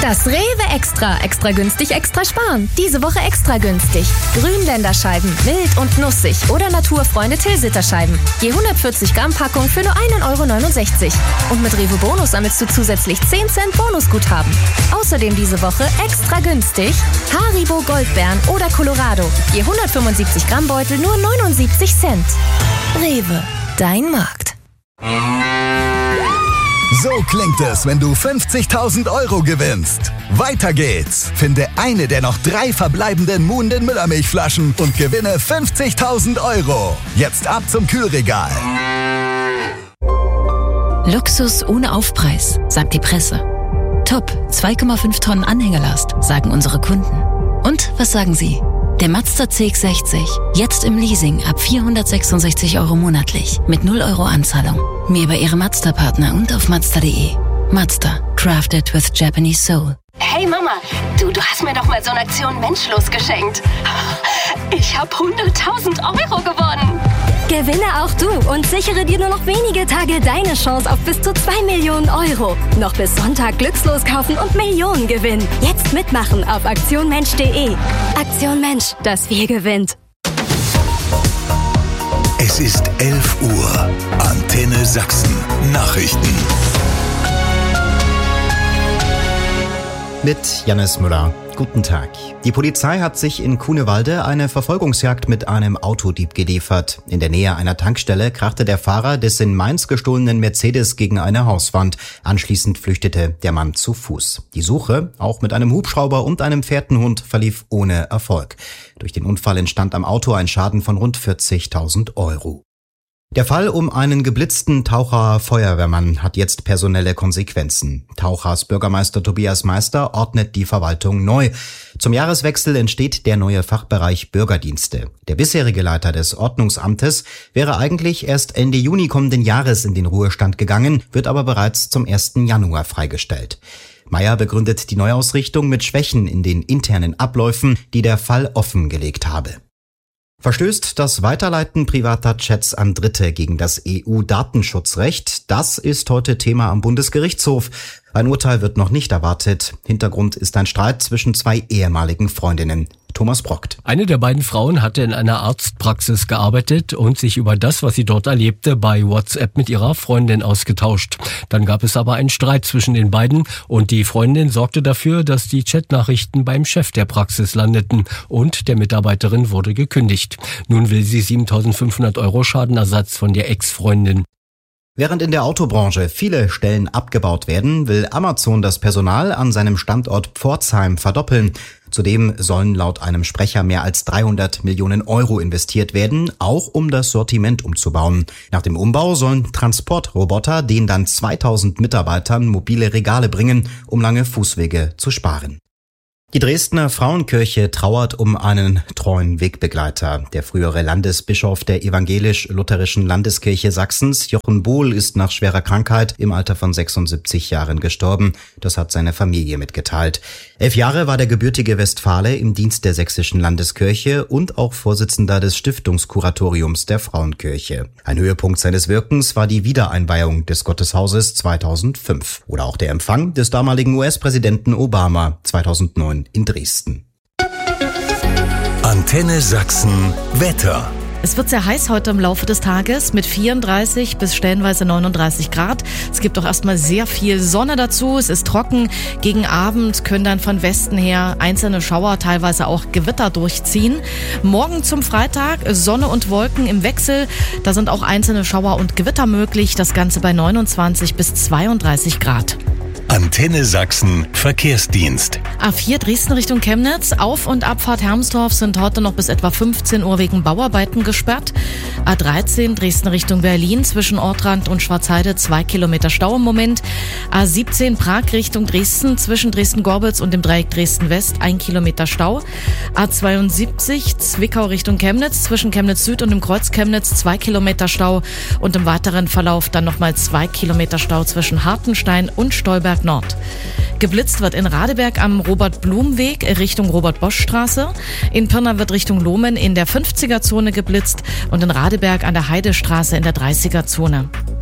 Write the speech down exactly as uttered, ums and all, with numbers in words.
Das Rewe Extra. Extra günstig, extra sparen. Diese Woche extra günstig. Grünländerscheiben, wild und nussig oder Naturfreunde Tilsiterscheiben. Je hundertvierzig Gramm Packung für nur ein Euro neunundsechzig. Und mit Rewe Bonus sammelst du zusätzlich zehn Cent Bonusguthaben. Außerdem diese Woche extra günstig Haribo Goldbeeren oder Colorado. Je hundertfünfundsiebzig Gramm Beutel nur neunundsiebzig Cent. Rewe, dein Markt. So klingt es, wenn du fünfzigtausend Euro gewinnst. Weiter geht's. Finde eine der noch drei verbleibenden Muhnden Müllermilchflaschen und gewinne fünfzigtausend Euro. Jetzt ab zum Kühlregal. Luxus ohne Aufpreis, sagt die Presse. Top, zwei Komma fünf Tonnen Anhängerlast, sagen unsere Kunden. Und was sagen Sie? Der Mazda C X sechzig, jetzt im Leasing ab vierhundertsechsundsechzig Euro monatlich, mit null Euro Anzahlung. Mehr bei Ihrem Mazda-Partner und auf Mazda punkt de. Mazda, crafted with Japanese soul. Hey Mama, du, du hast mir doch mal so eine Aktion Menschlos geschenkt. Ich habe hunderttausend Euro gewonnen. Gewinne auch du und sichere dir nur noch wenige Tage deine Chance auf bis zu zwei Millionen Euro. Noch bis Sonntag glückslos kaufen und Millionen gewinnen. Jetzt mitmachen auf aktion mensch punkt de. Aktion Mensch, das wir gewinnt. Es ist elf Uhr. Antenne Sachsen. Nachrichten. Mit Jannis Müller. Guten Tag. Die Polizei hat sich in Kunewalde eine Verfolgungsjagd mit einem Autodieb geliefert. In der Nähe einer Tankstelle krachte der Fahrer des in Mainz gestohlenen Mercedes gegen eine Hauswand. Anschließend flüchtete der Mann zu Fuß. Die Suche, auch mit einem Hubschrauber und einem Fährtenhund, verlief ohne Erfolg. Durch den Unfall entstand am Auto ein Schaden von rund vierzigtausend Euro. Der Fall um einen geblitzten Taucher Feuerwehrmann hat jetzt personelle Konsequenzen. Tauchers Bürgermeister Tobias Meister ordnet die Verwaltung neu. Zum Jahreswechsel entsteht der neue Fachbereich Bürgerdienste. Der bisherige Leiter des Ordnungsamtes wäre eigentlich erst Ende Juni kommenden Jahres in den Ruhestand gegangen, wird aber bereits zum ersten Januar freigestellt. Meier begründet die Neuausrichtung mit Schwächen in den internen Abläufen, die der Fall offengelegt habe. Verstößt das Weiterleiten privater Chats an Dritte gegen das E U-Datenschutzrecht? Das ist heute Thema am Bundesgerichtshof. Ein Urteil wird noch nicht erwartet. Hintergrund ist ein Streit zwischen zwei ehemaligen Freundinnen. Thomas Brockt. Eine der beiden Frauen hatte in einer Arztpraxis gearbeitet und sich über das, was sie dort erlebte, bei WhatsApp mit ihrer Freundin ausgetauscht. Dann gab es aber einen Streit zwischen den beiden und die Freundin sorgte dafür, dass die Chatnachrichten beim Chef der Praxis landeten und der Mitarbeiterin wurde gekündigt. Nun will sie siebentausendfünfhundert Euro Schadenersatz von der Ex-Freundin. Während in der Autobranche viele Stellen abgebaut werden, will Amazon das Personal an seinem Standort Pforzheim verdoppeln. Zudem sollen laut einem Sprecher mehr als dreihundert Millionen Euro investiert werden, auch um das Sortiment umzubauen. Nach dem Umbau sollen Transportroboter den dann zweitausend Mitarbeitern mobile Regale bringen, um lange Fußwege zu sparen. Die Dresdner Frauenkirche trauert um einen treuen Wegbegleiter. Der frühere Landesbischof der evangelisch-lutherischen Landeskirche Sachsens, Jochen Bohl, ist nach schwerer Krankheit im Alter von sechsundsiebzig Jahren gestorben. Das hat seine Familie mitgeteilt. Elf Jahre war der gebürtige Westfale im Dienst der sächsischen Landeskirche und auch Vorsitzender des Stiftungskuratoriums der Frauenkirche. Ein Höhepunkt seines Wirkens war die Wiedereinweihung des Gotteshauses zweitausendfünf oder auch der Empfang des damaligen U S-Präsidenten Obama zweitausendneun in Dresden. Antenne Sachsen Wetter. Es wird sehr heiß heute im Laufe des Tages mit vierunddreißig bis stellenweise neununddreißig Grad. Es gibt auch erstmal sehr viel Sonne dazu. Es ist trocken. Gegen Abend können dann von Westen her einzelne Schauer, teilweise auch Gewitter durchziehen. Morgen zum Freitag Sonne und Wolken im Wechsel. Da sind auch einzelne Schauer und Gewitter möglich. Das Ganze bei neunundzwanzig bis zweiunddreißig Grad. Antenne Sachsen Verkehrsdienst. A vier Dresden Richtung Chemnitz. Auf- und Abfahrt Hermsdorf sind heute noch bis etwa fünfzehn Uhr wegen Bauarbeiten gesperrt. A dreizehn Dresden Richtung Berlin zwischen Ortrand und Schwarzheide zwei Kilometer Stau im Moment. A siebzehn Prag Richtung Dresden zwischen Dresden-Gorbitz und dem Dreieck Dresden-West ein Kilometer Stau. A zweiundsiebzig Zwickau Richtung Chemnitz zwischen Chemnitz Süd und dem Kreuz Chemnitz zwei Kilometer Stau und im weiteren Verlauf dann nochmal zwei Kilometer Stau zwischen Hartenstein und Stolberg Nord. Geblitzt wird in Radeberg am Robert-Blum-Weg Richtung Robert-Bosch-Straße. In Pirna wird Richtung Lohmen in der fünfziger Zone geblitzt und in Radeberg an der Heidestraße in der dreißiger Zone.